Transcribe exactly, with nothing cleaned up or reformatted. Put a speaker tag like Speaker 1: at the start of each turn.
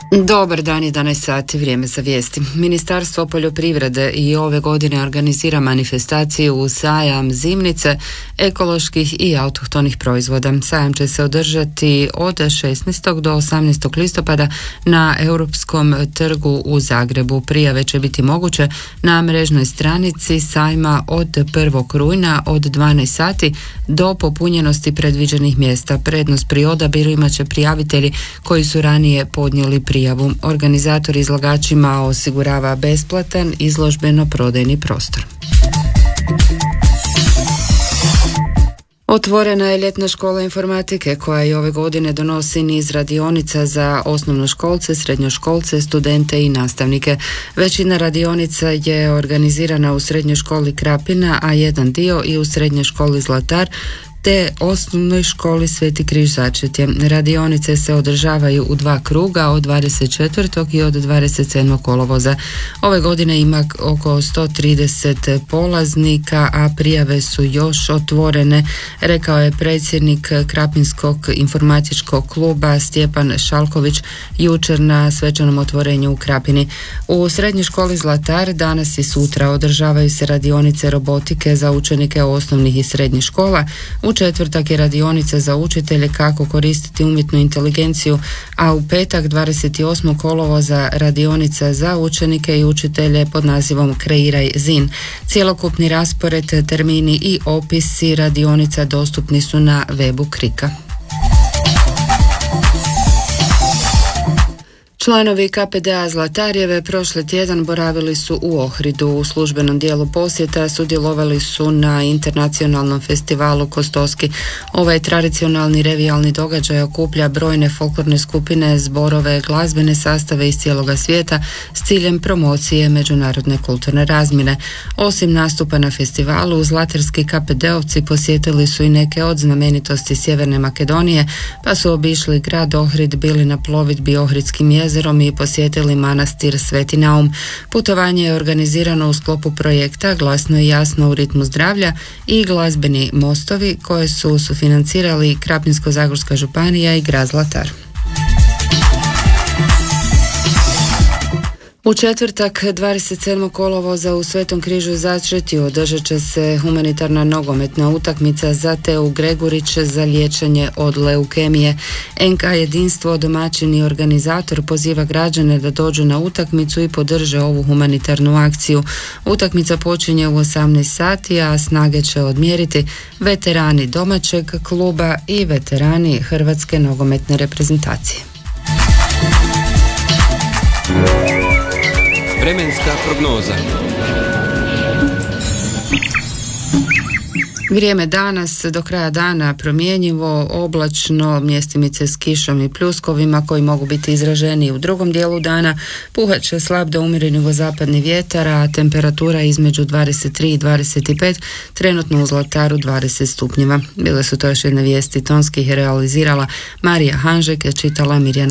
Speaker 1: Dobar dan, jedanaest sati, vrijeme za vijesti. Ministarstvo poljoprivrede i ove godine organizira manifestaciju u sajam zimnice ekoloških i autohtonih proizvoda. Sajam će se održati od šesnaestog do osamnaestog listopada na Europskom trgu u Zagrebu. Prijave će biti moguće na mrežnoj stranici sajma od prvog rujna od dvanaest sati do popunjenosti predviđenih mjesta. Prednost pri odabiru imat će prijavitelji koji su ranije podnijeli prijavu. Organizator izlagačima osigurava besplatan izložbeno-prodajni prostor. Otvorena je ljetna škola informatike koja i ove godine donosi niz radionica za osnovnoškolce, srednjoškolce, studente i nastavnike. Većina radionica je organizirana u srednjoj školi Krapina, a jedan dio i u srednjoj školi Zlatar, te osnovnoj školi Sveti Križ Začetje. Radionice se održavaju u dva kruga od dvadeset četvrtog i od dvadeset sedmog kolovoza. Ove godine ima oko sto trideset polaznika, a prijave su još otvorene, rekao je predsjednik Krapinskog informatičkog kluba Stjepan Šalković jučer na svečanom otvorenju u Krapini. U srednjoj školi Zlatar danas i sutra održavaju se radionice robotike za učenike osnovnih i srednjih škola. U četvrtak je radionica za učitelje kako koristiti umjetnu inteligenciju, a u petak dvadeset osmog kolovoza radionica za učenike i učitelje pod nazivom Kreiraj zin. Cjelokupni raspored, termini i opisi radionica dostupni su na webu Krika. Članovi K P D A Zlatarjeve prošli tjedan boravili su u Ohridu. U službenom dijelu posjeta sudjelovali su na internacionalnom festivalu Kostoski. Ovaj tradicionalni revijalni događaj okuplja brojne folklorne skupine, zborove, glazbene sastave iz cijeloga svijeta s ciljem promocije međunarodne kulturne razmjene. Osim nastupa na festivalu, zlatarski K P D-ovci posjetili su i neke od znamenitosti Sjeverne Makedonije, pa su obišli grad Ohrid, bili na plovidbi Ohridskim jezerom i posjetili manastir Sveti Naum. Putovanje je organizirano u sklopu projekta Glasno i jasno u ritmu zdravlja i glazbeni mostovi koje su sufinancirali Krapinsko-zagorska županija i grad Zlatar. U četvrtak dvadeset sedmog kolovoza u Svetom Križu Začetju održat će se humanitarna nogometna utakmica za Teu Gregurić za liječenje od leukemije. N K Jedinstvo, domaćin i organizator, poziva građane da dođu na utakmicu i podrže ovu humanitarnu akciju. Utakmica počinje u osamnaest sati, a snage će odmjeriti veterani domaćeg kluba i veterani Hrvatske nogometne reprezentacije.
Speaker 2: Vremenska prognoza.
Speaker 1: Vrijeme danas do kraja dana promjenjivo, oblačno, mjestimice s kišom i pljuskovima koji mogu biti izraženi u drugom dijelu dana. Puhat će slab do umjeren jugozapadni vjetar, a temperatura između dvadeset tri i dvadeset pet, trenutno u Zlataru dvadeset stupnjeva. Bile su to još jedne vijesti, tonski ih je realizirala Marija Hanžek, čitala Mirjana